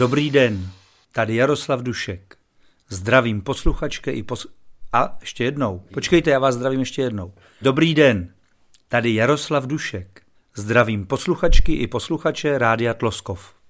Dobrý den, tady Jaroslav Dušek. Zdravím posluchačky i A, ještě jednou. Počkejte, já vás zdravím ještě jednou. Dobrý den, tady Jaroslav Dušek. Zdravím posluchačky i posluchače Rádia Tloskov.